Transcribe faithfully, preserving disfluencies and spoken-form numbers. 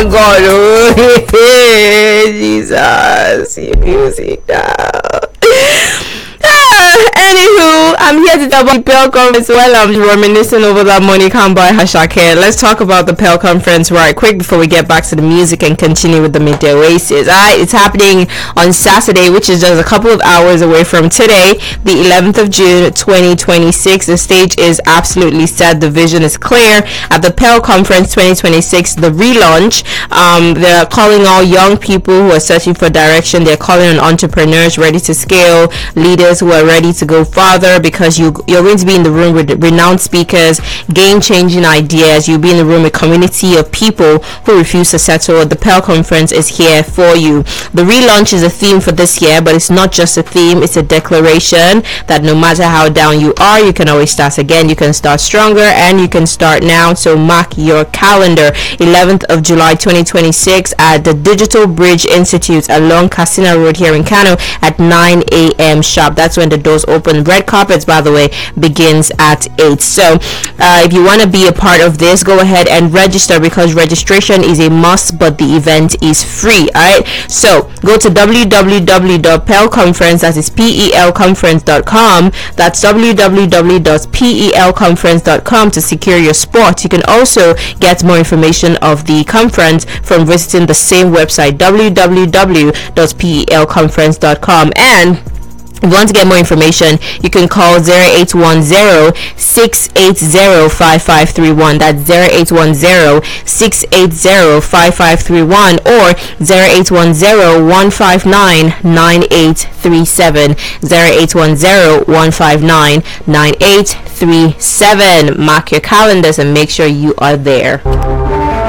God. Oh, Jesus. Music now. Anywho, I'm here to talk about the Pell Conference while I'm reminiscing over that money can't buy Hashake. Let's talk about the Pell Conference right quick before we get back to the music and continue with the Midday Oasis. Alright, it's happening on Saturday, which is just a couple of hours away from today, the eleventh of June twenty twenty-six. The stage is absolutely set. The vision is clear. At the Pell Conference twenty twenty-six, the relaunch, um, they're calling all young people who are searching for direction. They're calling on entrepreneurs ready to scale, leaders who are ready to go farther, because you you're going to be in the room with renowned speakers, game-changing ideas. You'll be in the room with a community of people who refuse to settle. The Pell Conference is here for you. The relaunch is a theme for this year, but it's not just a theme, it's a declaration that no matter how down you are, you can always start again. You can start stronger, and you can start now. So mark your calendar. eleventh of July twenty twenty-six at the Digital Bridge Institute along Casina Road here in Kano at nine a.m. sharp. That's when the doors open. Red carpets, by the way, begins at eight. So uh, if you want to be a part of this, go ahead and register, because registration is a must, but the event is free. All right, so go to w w w dot pel conference, that is P E L conference dot com. That's w w w dot pel conference dot com to secure your spot. You can also get more information of the conference from visiting the same website, w w w dot pel conference dot com. And if you want to get more information, you can call zero eight one zero, six eight zero, five five three one. That's zero eight one zero, six eight zero, five five three one, or zero eight one zero, one five nine, nine eight three seven. zero eight one zero, one five nine, nine eight three seven. Mark your calendars and make sure you are there.